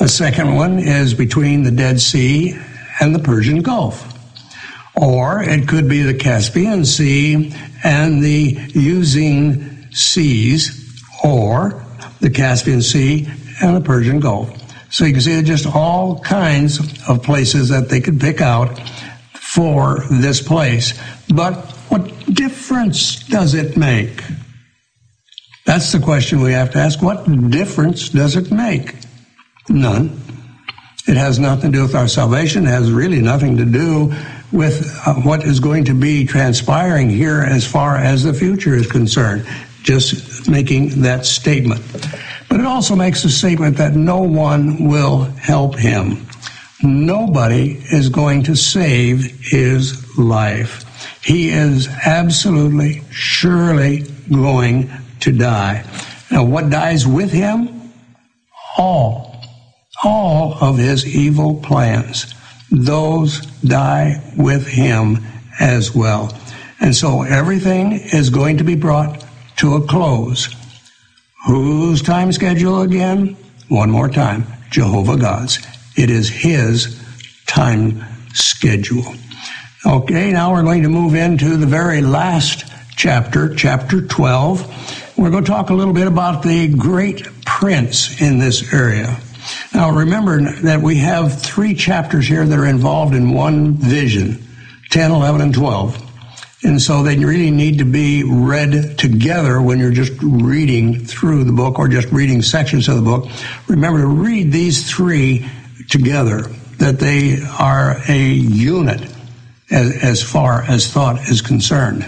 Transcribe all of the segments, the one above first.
A second one is between the Dead Sea and the Persian Gulf. Or it could be the Caspian Sea and the Euxine Seas, or the Caspian Sea and the Persian Gulf. So you can see just all kinds of places that they could pick out for this place. But what difference does it make? That's the question we have to ask. What difference does it make? None. It has nothing to do with our salvation. It has really nothing to do with what is going to be transpiring here as far as the future is concerned. Just making that statement. But it also makes a statement that no one will help him. Nobody is going to save his life. He is absolutely, surely going to die. Now, what dies with him? All of his evil plans. Those die with him as well. And so everything is going to be brought to a close. Whose time schedule again? One more time, Jehovah God's. It is his time schedule. Okay, now we're going to move into the very last chapter, chapter 12. We're going to talk a little bit about the great prince in this area. Now remember that we have 3 chapters here that are involved in one vision, 10, 11, and 12. And so they really need to be read together when you're just reading through the book or just reading sections of the book. Remember to read these 3 together, that they are a unit as far as thought is concerned.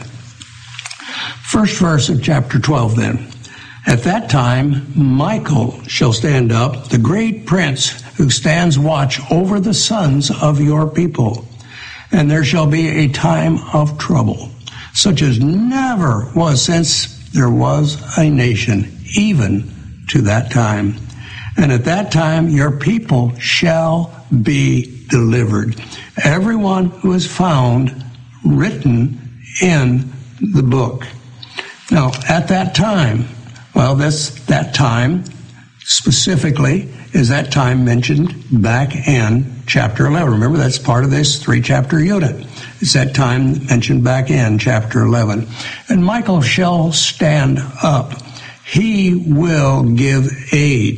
First verse of chapter 12 then. At that time, Michael shall stand up, the great prince who stands watch over the sons of your people. And there shall be a time of trouble, such as never was since there was a nation, even to that time. And at that time, your people shall be delivered. Everyone who is found written in the book. Now, at that time, well, that time specifically is that time mentioned back in chapter 11. Remember, that's part of this 3-chapter unit. It's that time mentioned back in chapter 11. And Michael shall stand up. He will give aid.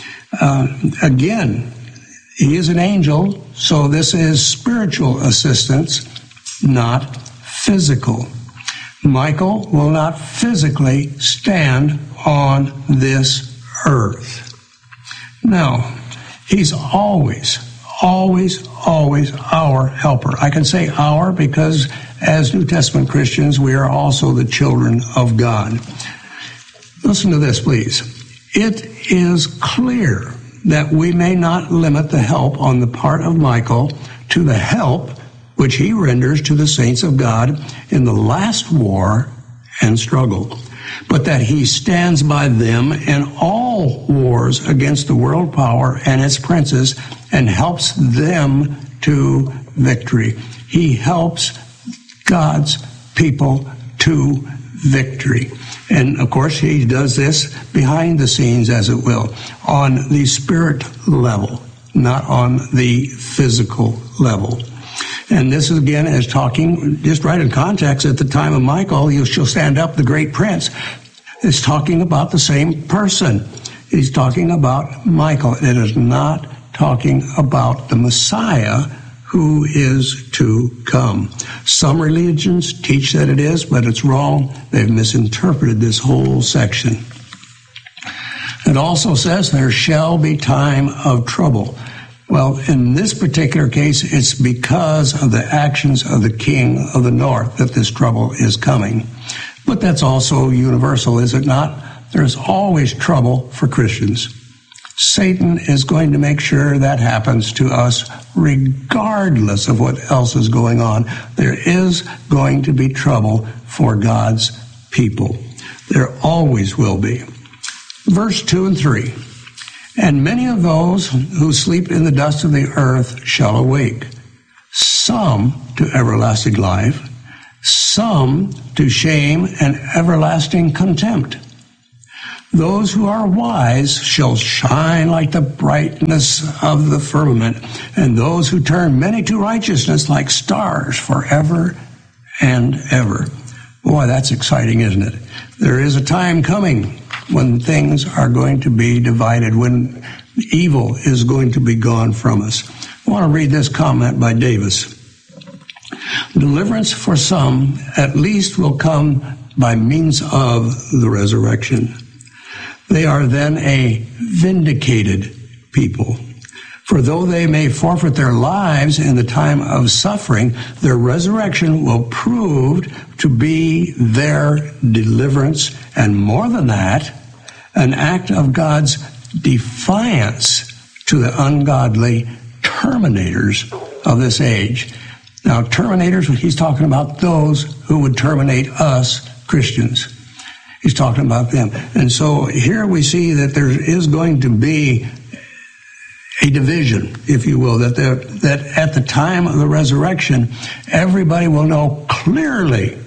Again, he is an angel, so this is spiritual assistance, not physical. Michael will not physically stand on this earth. No, he's always our helper. I can say our because as New Testament Christians, we are also the children of God. Listen to this, please. It is clear that we may not limit the help on the part of Michael to the help which he renders to the saints of God in the last war and struggle, but that he stands by them in all wars against the world power and its princes and helps them to victory. He helps God's people to victory. And of course, he does this behind the scenes, as it will, on the spirit level, not on the physical level. And this again is talking, just right in context, at the time of Michael, you shall stand up, the great prince. It's talking about the same person. He's talking about Michael. It is not talking about the Messiah who is to come. Some religions teach that it is, but it's wrong. They've misinterpreted this whole section. It also says there shall be time of trouble. Well, in this particular case, it's because of the actions of the king of the north that this trouble is coming. But that's also universal, is it not? There's always trouble for Christians. Satan is going to make sure that happens to us regardless of what else is going on. There is going to be trouble for God's people. There always will be. Verse 2 and 3. And many of those who sleep in the dust of the earth shall awake, some to everlasting life, some to shame and everlasting contempt. Those who are wise shall shine like the brightness of the firmament, and those who turn many to righteousness like stars forever and ever. Boy, that's exciting, isn't it? There is a time coming when things are going to be divided, when evil is going to be gone from us. I want to read this comment by Davis. Deliverance for some at least will come by means of the resurrection. They are then a vindicated people. For though they may forfeit their lives in the time of suffering, their resurrection will prove to be their deliverance, and more than that, an act of God's defiance to the ungodly terminators of this age. Now, terminators, he's talking about those who would terminate us Christians. He's talking about them. And so here we see that there is going to be a division, if you will, that at the time of the resurrection, everybody will know clearly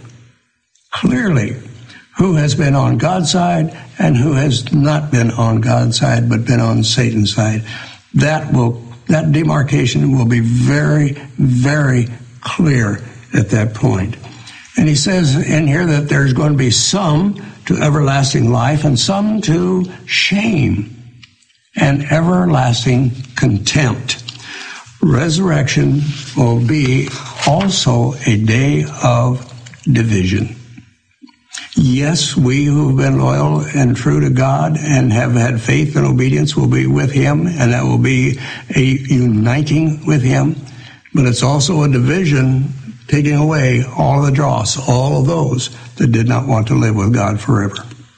who has been on God's side and who has not been on God's side but been on Satan's side. That demarcation will be very, very clear at that point. And he says in here that there's going to be some to everlasting life and some to shame and everlasting contempt. Resurrection will be also a day of division. Yes, we who have been loyal and true to God and have had faith and obedience will be with him, and that will be a uniting with him. But it's also a division, taking away all of the dross, all of those that did not want to live with God forever.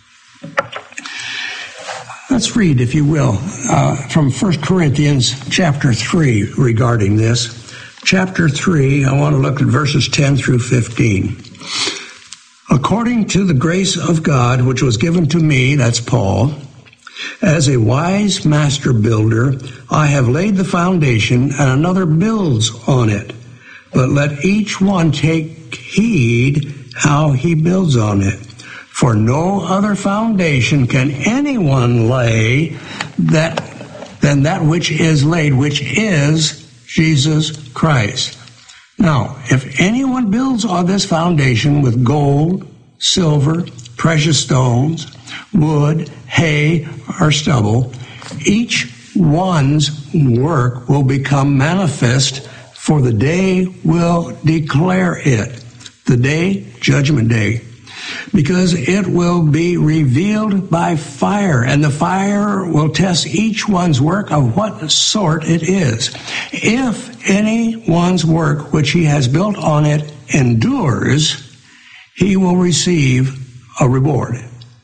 Let's read, if you will, from 1 Corinthians chapter 3 regarding this. Chapter 3, I want to look at verses 10 through 15. According to the grace of God, which was given to me, that's Paul, as a wise master builder, I have laid the foundation, and another builds on it. But let each one take heed how he builds on it. For no other foundation can anyone lay than that which is laid, which is Jesus Christ. Now, if anyone builds on this foundation with gold, silver, precious stones, wood, hay, or stubble, each one's work will become manifest, for the day will declare it. The day, Judgment Day. Because it will be revealed by fire, and the fire will test each one's work of what sort it is. If anyone's work which he has built on it endures, he will receive a reward.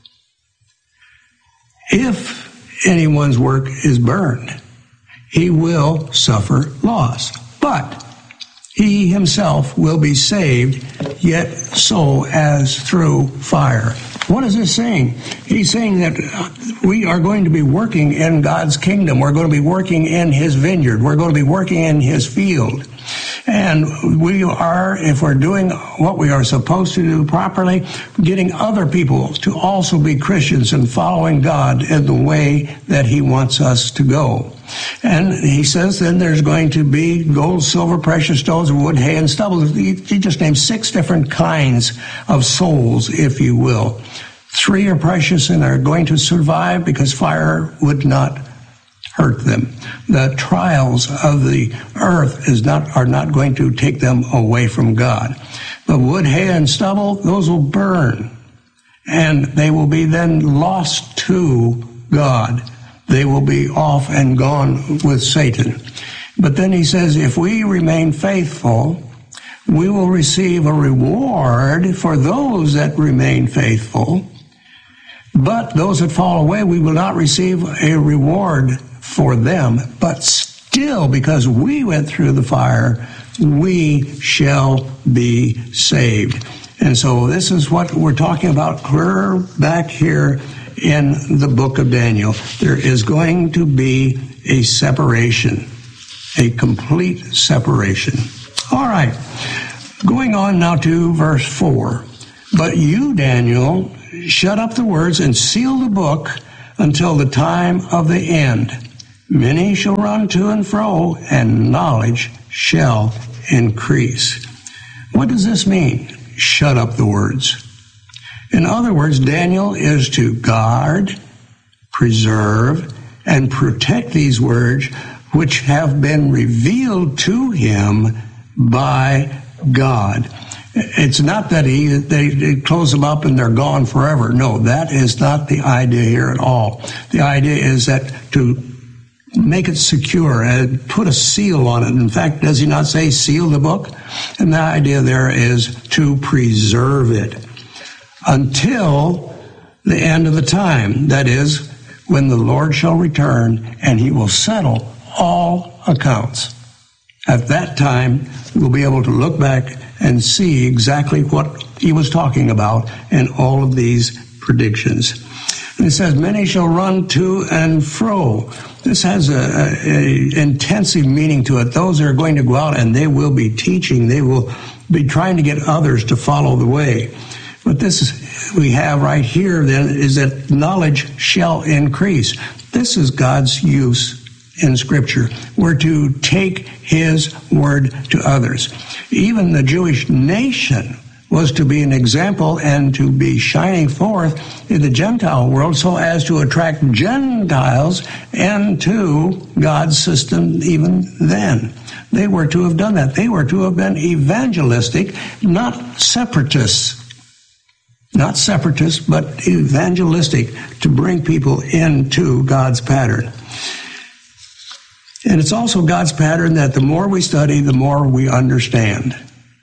If anyone's work is burned, he will suffer loss. But he himself will be saved, yet so as through fire. What is this saying? He's saying that we are going to be working in God's kingdom. We're going to be working in his vineyard. We're going to be working in his field. And we are, if we're doing what we are supposed to do properly, getting other people to also be Christians and following God in the way that he wants us to go. And he says then there's going to be gold, silver, precious stones, wood, hay, and stubble. He just named 6 different kinds of souls, if you will. 3 are precious and are going to survive because fire would not hurt them. The trials of the earth are not going to take them away from God. But wood, hay, and stubble, those will burn. And they will be then lost to God. They will be off and gone with Satan. But then he says, if we remain faithful, we will receive a reward for those that remain faithful. But those that fall away, we will not receive a reward for them. But still, because we went through the fire, we shall be saved. And so this is what we're talking about clear back here in the book of Daniel. There is going to be a separation, a complete separation. All right, going on now to verse 4. But you, Daniel, shut up the words and seal the book until the time of the end. Many shall run to and fro, and knowledge shall increase. What does this mean? Shut up the words. In other words, Daniel is to guard, preserve, and protect these words which have been revealed to him by God. It's not that they close them up and they're gone forever. No, that is not the idea here at all. The idea is that to make it secure and put a seal on it. In fact, does he not say seal the book? And the idea there is to preserve it until the end of the time. That is, when the Lord shall return and he will settle all accounts. At that time, we'll be able to look back and see exactly what he was talking about in all of these predictions. And it says, many shall run to and fro. This has a intensive meaning to it. Those that are going to go out and they will be teaching. They will be trying to get others to follow the way. But this we have right here then is that knowledge shall increase. This is God's use in Scripture. We're to take his word to others. Even the Jewish nation was to be an example and to be shining forth in the Gentile world so as to attract Gentiles into God's system even then. They were to have done that. They were to have been evangelistic, not separatists. Not separatists, but evangelistic, to bring people into God's pattern. And it's also God's pattern that the more we study, the more we understand.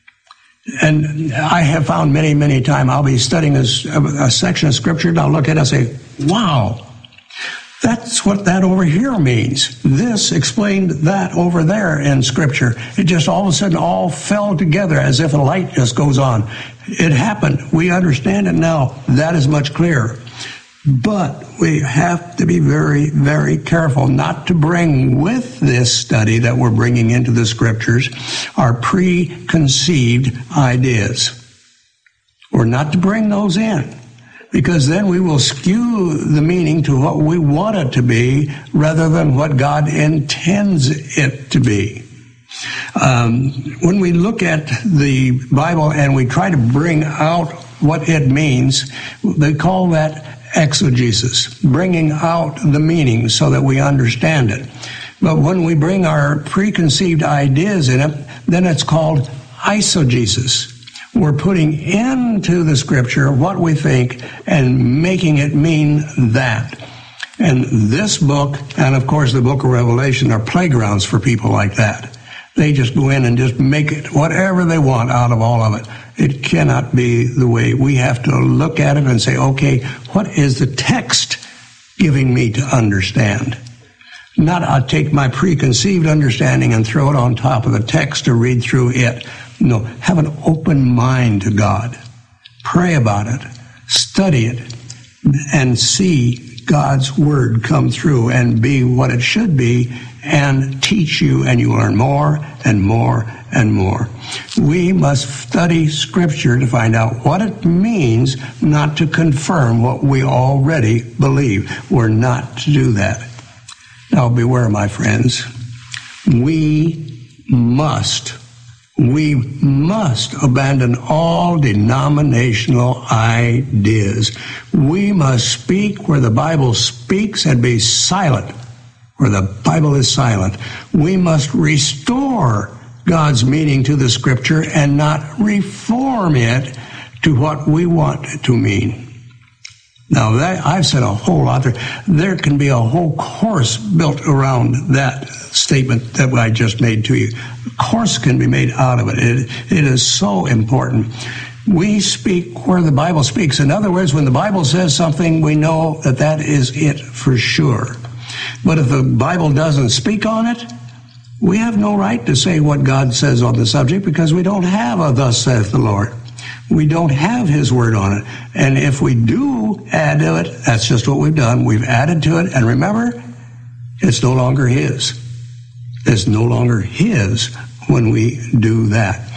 And I have found many, many times I'll be studying a section of Scripture and I'll look at it and say, wow, that's what that over here means. This explained that over there in Scripture. It just all of a sudden all fell together as if a light just goes on. It happened. We understand it now. That is much clearer. But we have to be very, very careful not to bring with this study that we're bringing into the Scriptures our preconceived ideas. Or not to bring those in, because then we will skew the meaning to what we want it to be rather than what God intends it to be. When we look at the Bible and we try to bring out what it means, they call that exegesis, bringing out the meaning so that we understand it. But when we bring our preconceived ideas in it, then it's called eisegesis. We're putting into the Scripture what we think and making it mean that. And this book, and of course the book of Revelation, are playgrounds for people like that. They just go in and just make it whatever they want out of all of it. It cannot be the way. We have to look at it and say, okay, what is the text giving me to understand? Not I'll take my preconceived understanding and throw it on top of the text to read through it. No, have an open mind to God. Pray about it. Study it. And see God's word come through and be what it should be and teach you, and you learn more and more and more. We must study Scripture to find out what it means, not to confirm what we already believe. We're not to do that. Now beware, my friends. We must abandon all denominational ideas. We must speak where the Bible speaks and be silent where the Bible is silent. We must restore God's meaning to the Scripture and not reform it to what we want it to mean. Now, I've said a whole lot there. There can be a whole course built around that statement that I just made to you. A course can be made out of it. It is so important. We speak where the Bible speaks. In other words, when the Bible says something, we know that that is it for sure. But if the Bible doesn't speak on it, we have no right to say what God says on the subject because we don't have a thus saith the Lord. We don't have his word on it. And if we do add to it, that's just what we've done. We've added to it. And remember, it's no longer his. It's no longer his when we do that.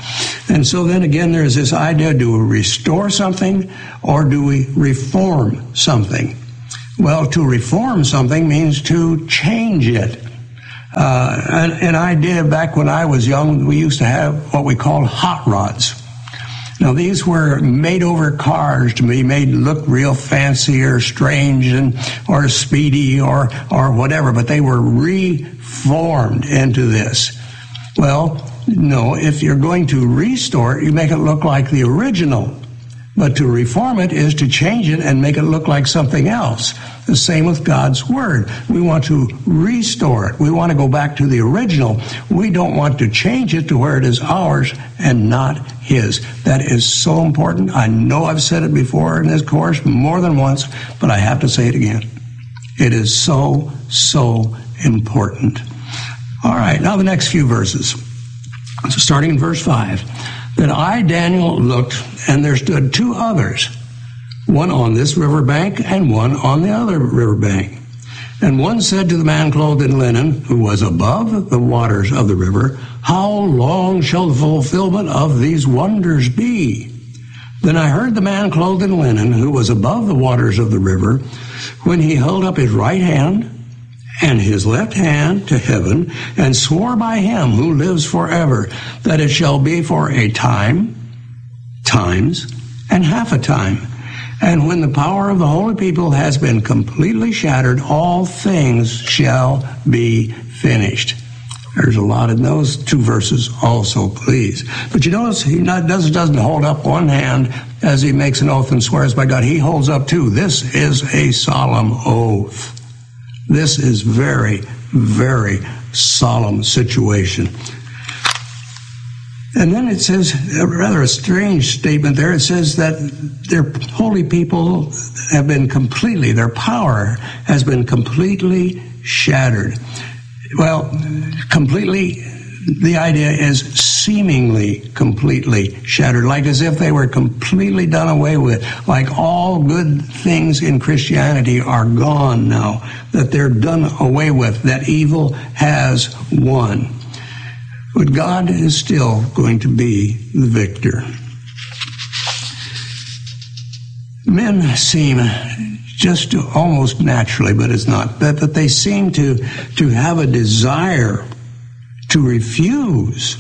And so then again, there's this idea, do we restore something or do we reform something? Well, to reform something means to change it. An idea back when I was young, we used to have what we called hot rods. Now, these were made-over cars to be made look real fancy or strange or speedy or whatever, but they were reformed into this. Well, no, if you're going to restore it, you make it look like the original. But to reform it is to change it and make it look like something else. The same with God's Word. We want to restore it. We want to go back to the original. We don't want to change it to where it is ours and not His. That is so important. I know I've said it before in this course more than once, but I have to say it again. It is so, so important. All right, now the next few verses. So starting in verse 5. Then I, Daniel, looked, and there stood two others, one on this riverbank and one on the other riverbank. And one said to the man clothed in linen, who was above the waters of the river, How long shall the fulfillment of these wonders be? Then I heard the man clothed in linen, who was above the waters of the river, when he held up his right hand and his left hand to heaven, and swore by him who lives forever, that it shall be for a time, times, and half a time. And when the power of the holy people has been completely shattered, all things shall be finished. There's a lot in those two verses also, please. But you notice he doesn't hold up one hand as he makes an oath and swears by God. He holds up two. This is a solemn oath. This is very, very solemn situation. And then it says, rather a strange statement there, it says that their holy people have been completely, their power has been completely shattered. Well, completely, the idea is seemingly completely shattered, like as if they were completely done away with, like all good things in Christianity are gone now, that they're done away with, that evil has won. But God is still going to be the victor. Men seem just to almost naturally, but it's not, that they seem to have a desire to refuse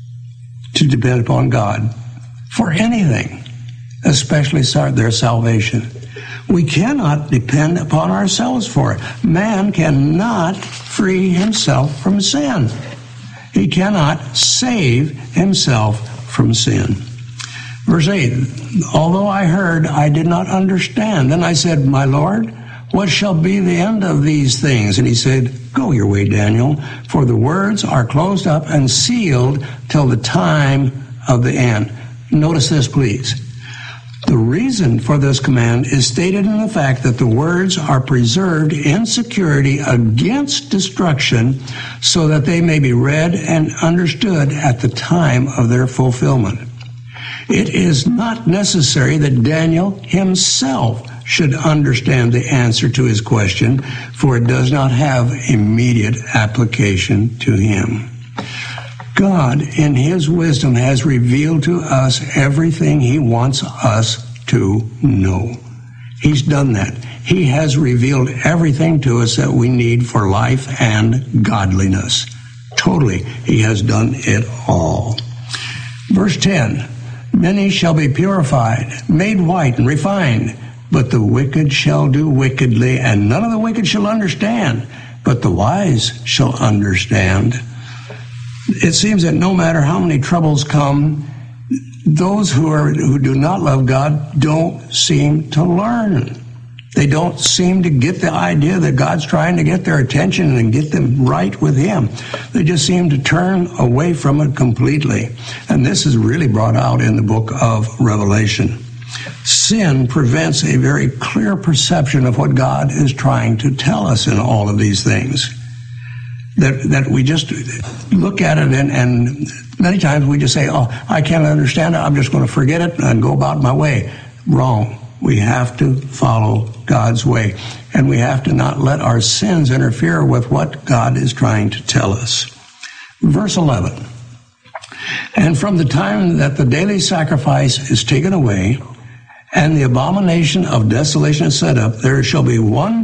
to depend upon God for anything, especially their salvation. We cannot depend upon ourselves for it. Man cannot free himself from sin. He cannot save himself from sin. Verse 8, although I heard, I did not understand. Then I said, My Lord, what shall be the end of these things? And he said, Go your way, Daniel, for the words are closed up and sealed till the time of the end. Notice this, please. The reason for this command is stated in the fact that the words are preserved in security against destruction so that they may be read and understood at the time of their fulfillment. It is not necessary that Daniel himself should understand the answer to his question, for it does not have immediate application to him. God, in his wisdom, has revealed to us everything he wants us to know. He's done that. He has revealed everything to us that we need for life and godliness. Totally, he has done it all. Verse 10, Many shall be purified, made white and refined, but the wicked shall do wickedly, and none of the wicked shall understand, but the wise shall understand. It seems that no matter how many troubles come, those who do not love God don't seem to learn. They don't seem to get the idea that God's trying to get their attention and get them right with him. They just seem to turn away from it completely. And this is really brought out in the book of Revelation. Sin prevents a very clear perception of what God is trying to tell us in all of these things. That we just look at it and many times we just say, oh, I can't understand it, I'm just going to forget it and go about my way. Wrong. We have to follow God's way. And we have to not let our sins interfere with what God is trying to tell us. Verse 11. And from the time that the daily sacrifice is taken away, and the abomination of desolation is set up, there shall be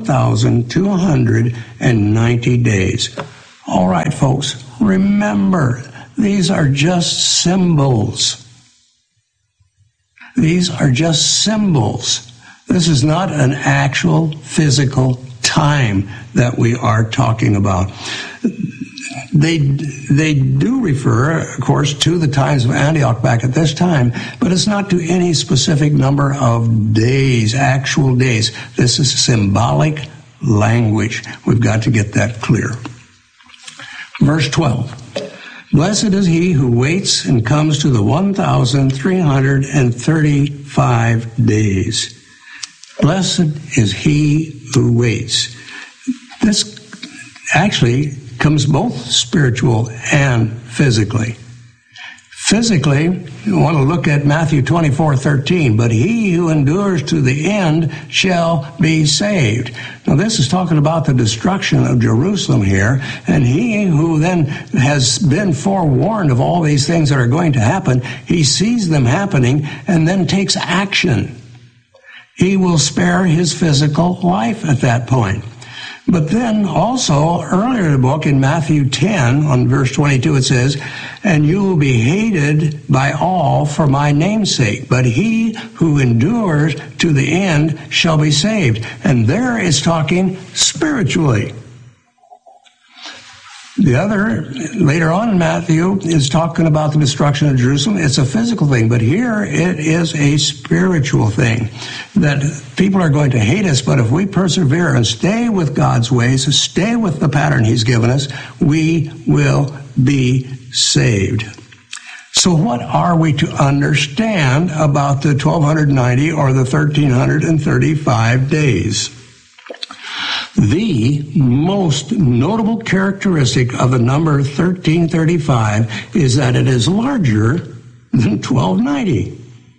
1,290 days. All right, folks, remember, these are just symbols. These are just symbols. This is not an actual physical time that we are talking about. They do refer, of course, to the times of Antioch back at this time, but it's not to any specific number of days, actual days. This is symbolic language. We've got to get that clear. Verse 12. Blessed is he who waits and comes to the 1,335 days. Blessed is he who waits. This actually comes both spiritual and physically. Physically, you want to look at Matthew 24:13. But he who endures to the end shall be saved. Now this is talking about the destruction of Jerusalem here. And he who then has been forewarned of all these things that are going to happen, he sees them happening and then takes action. He will spare his physical life at that point. But then also, earlier in the book, in Matthew 10, on verse 22, it says, and you will be hated by all for my name's sake, but he who endures to the end shall be saved. And there it's talking spiritually. The other, later on in Matthew, is talking about the destruction of Jerusalem. It's a physical thing, but here it is a spiritual thing, that people are going to hate us, but if we persevere and stay with God's ways, stay with the pattern he's given us, we will be saved. So what are we to understand about the 1,290 or the 1,335 days? The most notable characteristic of the number 1335 is that it is larger than 1290.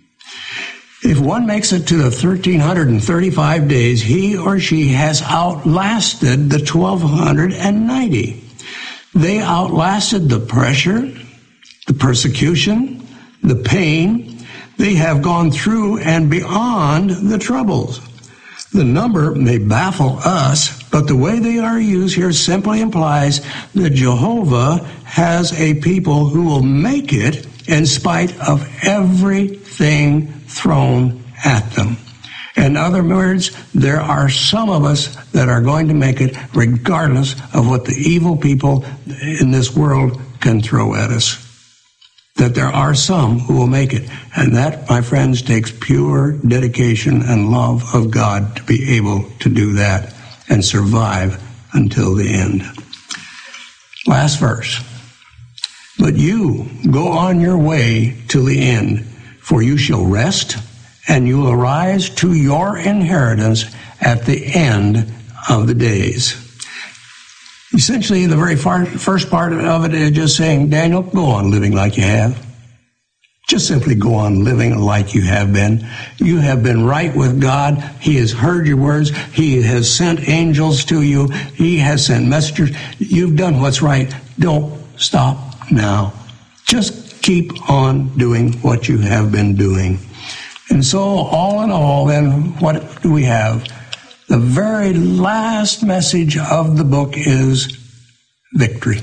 If one makes it to the 1,335 days, he or she has outlasted the 1,290. They outlasted the pressure, the persecution, the pain. They have gone through and beyond the troubles. The number may baffle us, but the way they are used here simply implies that Jehovah has a people who will make it in spite of everything thrown at them. In other words, there are some of us that are going to make it regardless of what the evil people in this world can throw at us. That there are some who will make it. And that, my friends, takes pure dedication and love of God to be able to do that and survive until the end. Last verse. But you go on your way till the end, for you shall rest, and you will arise to your inheritance at the end of the days. Essentially, the very first part of it is just saying, Daniel, go on living like you have. Just simply go on living like you have been. You have been right with God. He has heard your words. He has sent angels to you. He has sent messengers. You've done what's right. Don't stop now. Just keep on doing what you have been doing. And so, all in all, then, what do we have? The very last message of the book is victory.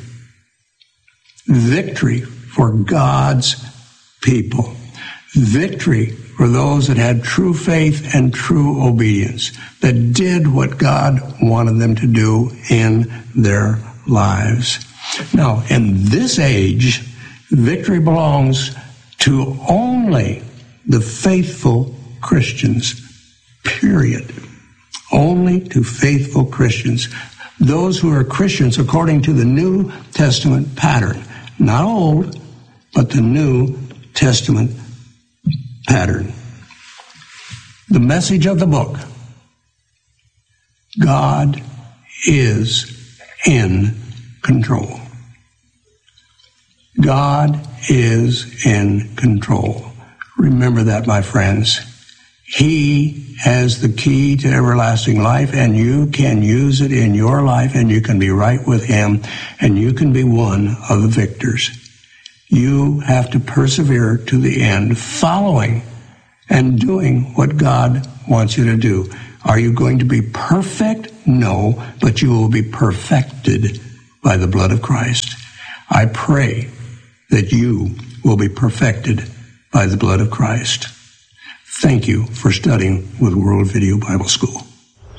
Victory for God's people. Victory for those that had true faith and true obedience, that did what God wanted them to do in their lives. Now, in this age, victory belongs to only the faithful Christians, period. Only to faithful Christians. Those who are Christians according to the New Testament pattern. Not old, but the New Testament pattern. The message of the book. God is in control. God is in control. Remember that, my friends. He has the key to everlasting life, and you can use it in your life, and you can be right with him, and you can be one of the victors. You have to persevere to the end, following and doing what God wants you to do. Are you going to be perfect? No, but you will be perfected by the blood of Christ. I pray that you will be perfected by the blood of Christ. Thank you for studying with World Video Bible School.